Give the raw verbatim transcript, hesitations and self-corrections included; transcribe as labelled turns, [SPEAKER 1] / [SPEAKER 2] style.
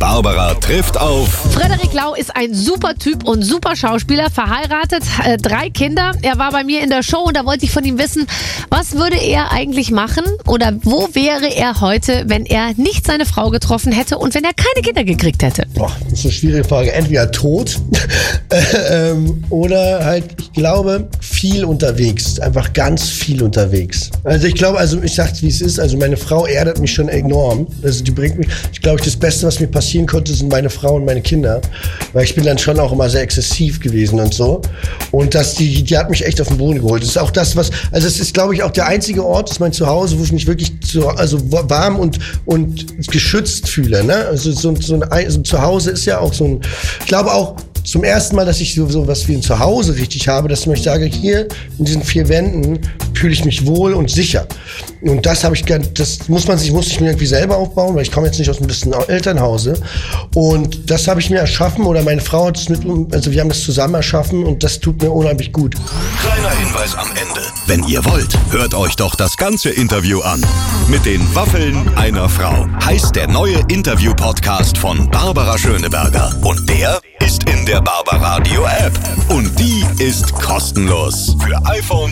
[SPEAKER 1] Barbara trifft auf...
[SPEAKER 2] Frederik Lau ist ein super Typ und super Schauspieler, verheiratet, äh, drei Kinder. Er war bei mir in der Show und da wollte ich von ihm wissen, was würde er eigentlich machen oder wo wäre er heute, wenn er nicht seine Frau getroffen hätte und wenn er keine Kinder gekriegt hätte?
[SPEAKER 3] Boah, das ist eine schwierige Frage. Entweder tot ähm, oder halt, ich glaube, viel unterwegs. Einfach ganz viel unterwegs. Also ich glaube, also ich sag's wie es ist, also meine Frau erdet mich schon enorm. Also die bringt mich, ich glaube, das Beste, was mir passieren konnte, sind meine Frau und meine Kinder. Weil ich bin dann schon auch immer sehr exzessiv gewesen und so. Und das, die, die hat mich echt auf den Boden geholt. Das ist auch das, was, also es ist, glaube ich, auch der einzige Ort, das ist mein Zuhause, wo ich mich wirklich zu, also warm und, und geschützt fühle. Ne? Also so, so ein so ein Zuhause ist ja auch so ein, ich glaube auch, zum ersten Mal, dass ich so, so was wie ein Zuhause richtig habe, dass ich sage, hier in diesen vier Wänden fühle ich mich wohl und sicher. Und das habe ich gern, das muss man sich, muss ich mir irgendwie selber aufbauen, weil ich komme jetzt nicht aus einem bisschen Elternhause. Und das habe ich mir erschaffen oder meine Frau hat es mit, also wir haben das zusammen erschaffen und das tut mir unheimlich gut.
[SPEAKER 1] Kleiner Hinweis am Ende. Wenn ihr wollt, hört euch doch das ganze Interview an. Mit den Waffeln einer Frau heißt der neue Interview-Podcast von Barbara Schöneberger. Und der ist in der Barbaradio App. Und die ist kostenlos. Für iPhone,